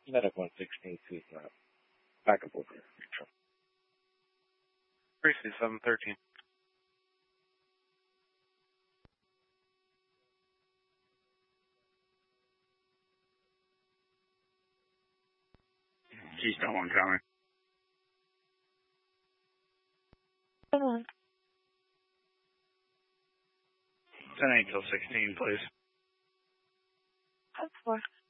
Medic 116, please not. Back up over. Precinct 713. Keystone 1 coming. Come on. 10-8 till 16, please. 4.